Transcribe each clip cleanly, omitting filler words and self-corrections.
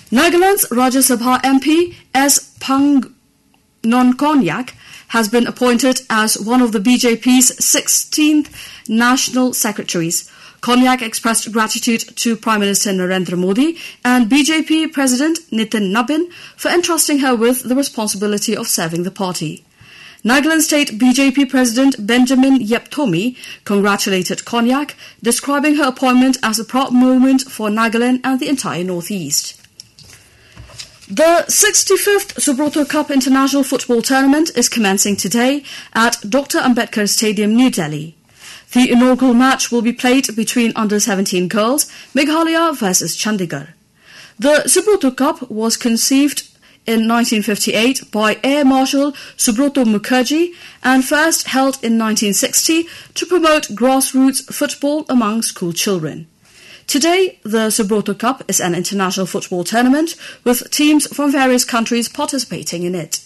Nagaland's Rajya Sabha MP S. Phangnon Konyak has been appointed as one of the BJP's 16th national secretaries. Konyak expressed gratitude to Prime Minister Narendra Modi and BJP President Nitin Nabin for entrusting her with the responsibility of serving the party. Nagaland State BJP President Benjamin Yeptomi congratulated Konyak, describing her appointment as a proud moment for Nagaland and the entire Northeast. The 65th Subroto Cup International Football Tournament is commencing today at Dr. Ambedkar Stadium, New Delhi. The inaugural match will be played between under-17 girls, Meghalaya versus Chandigarh. The Subroto Cup was conceived in 1958 by Air Marshal Subroto Mukherjee and first held in 1960 to promote grassroots football among school children. Today, the Subroto Cup is an international football tournament with teams from various countries participating in it.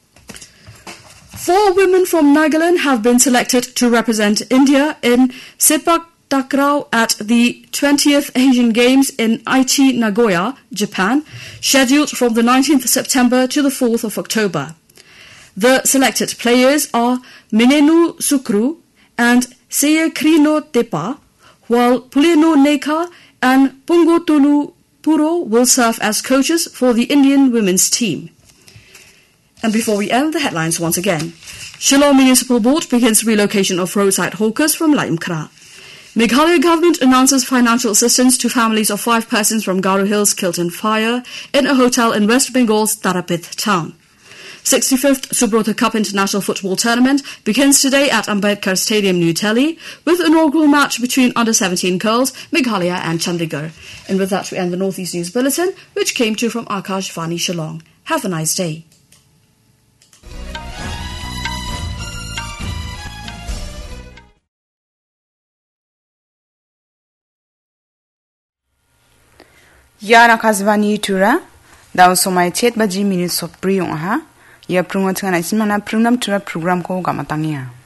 4 women from Nagaland have been selected to represent India in Sepak Takraw at the 20th Asian Games in Aichi, Nagoya, Japan, scheduled from the 19th September to the 4th of October. The selected players are Minenu Sukru and Seyekrino Tepa, while Puleno Neka and Pungotulu Puro will serve as coaches for the Indian women's team. And before we end, the headlines once again. Shillong Municipal Board begins relocation of roadside hawkers from Laimkra. Meghalaya government announces financial assistance to families of 5 persons from Garo Hills killed in fire in a hotel in West Bengal's Tarapith town. 65th Subroto Cup International Football Tournament begins today at Ambedkar Stadium, New Delhi, with an inaugural match between under-17 girls, Meghalaya and Chandigarh. And with that, we end the Northeast News Bulletin, which came to you from Akashvani Shillong. Have a nice day. Yana Kazvani Tura, daw somai chet baji minutes of priong ha, ya prungat ngana isimana prunam tura program ko gamatangya.